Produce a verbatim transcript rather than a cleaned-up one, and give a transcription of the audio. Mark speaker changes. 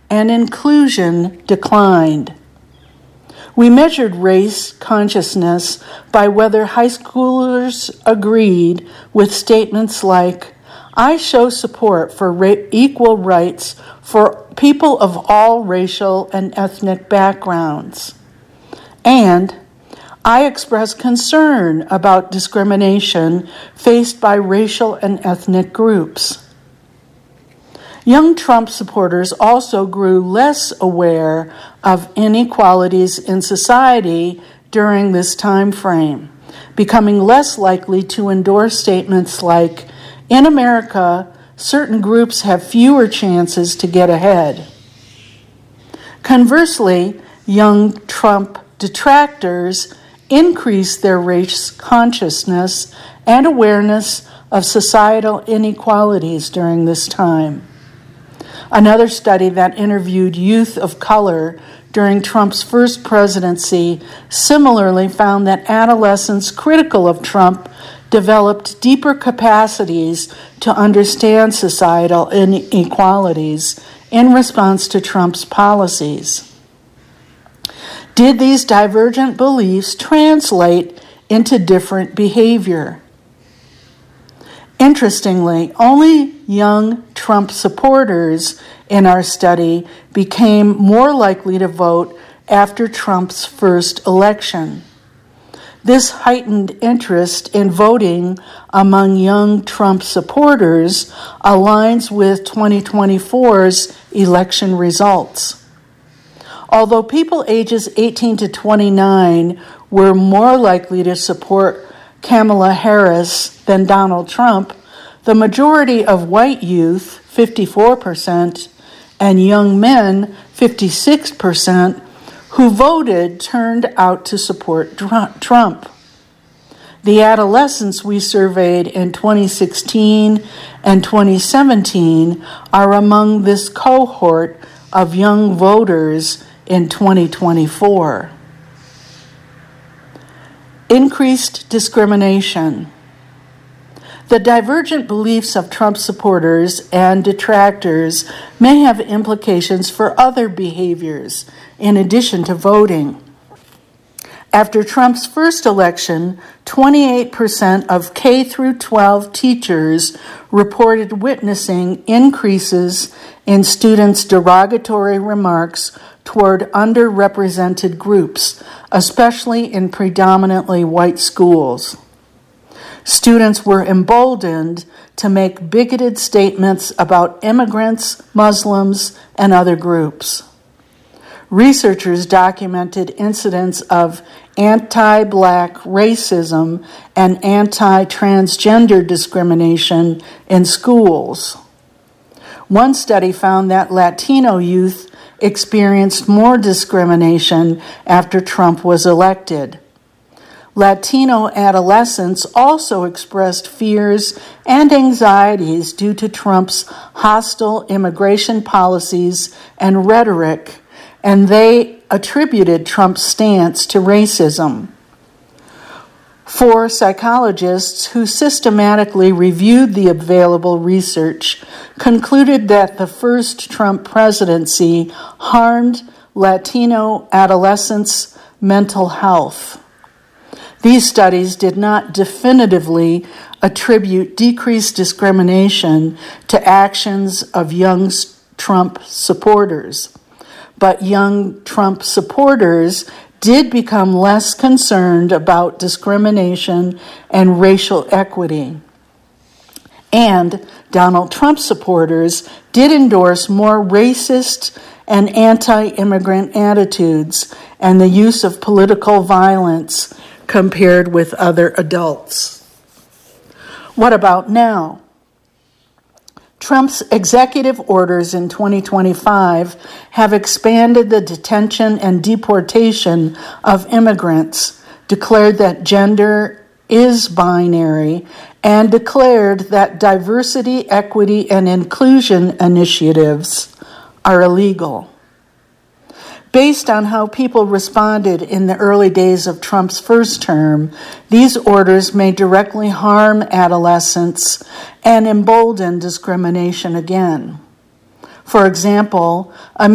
Speaker 1: and inclusion declined. We measured race consciousness by whether high schoolers agreed with statements like, "I show support for ra- equal rights for people of all racial and ethnic backgrounds," and "I express concern about discrimination faced by racial and ethnic groups." Young Trump supporters also grew less aware of inequalities in society during this time frame, becoming less likely to endorse statements like, "In America, certain groups have fewer chances to get ahead." Conversely, young Trump detractors increased their race consciousness and awareness of societal inequalities during this time. Another study that interviewed youth of color during Trump's first presidency similarly found that adolescents critical of Trump developed deeper capacities to understand societal inequalities in response to Trump's policies. Did these divergent beliefs translate into different behavior? Interestingly, only young Trump supporters in our study became more likely to vote after Trump's first election. This heightened interest in voting among young Trump supporters aligns with twenty twenty-four's election results. Although people ages eighteen to twenty-nine were more likely to support Kamala Harris than Donald Trump, the majority of white youth, fifty-four percent, and young men, fifty-six percent, who voted turned out to support Trump. The adolescents we surveyed in twenty sixteen and twenty seventeen are among this cohort of young voters in twenty twenty-four. Increased discrimination. The divergent beliefs of Trump supporters and detractors may have implications for other behaviors in addition to voting. After Trump's first election, twenty-eight percent of K through twelve teachers reported witnessing increases in students' derogatory remarks toward underrepresented groups, especially in predominantly white schools. Students were emboldened to make bigoted statements about immigrants, Muslims, and other groups. Researchers documented incidents of anti-black racism and anti-transgender discrimination in schools. One study found that Latino youth experienced more discrimination after Trump was elected. Latino adolescents also expressed fears and anxieties due to Trump's hostile immigration policies and rhetoric, and they attributed Trump's stance to racism. Four psychologists who systematically reviewed the available research concluded that the first Trump presidency harmed Latino adolescents' mental health. These studies did not definitively attribute decreased discrimination to actions of young Trump supporters, but young Trump supporters did become less concerned about discrimination and racial equity. And Donald Trump supporters did endorse more racist and anti-immigrant attitudes and the use of political violence compared with other adults. What about now? Trump's executive orders in twenty twenty-five have expanded the detention and deportation of immigrants, declared that gender is binary, and declared that diversity, equity, and inclusion initiatives are illegal. Based on how people responded in the early days of Trump's first term, these orders may directly harm adolescents and embolden discrimination again. For example, a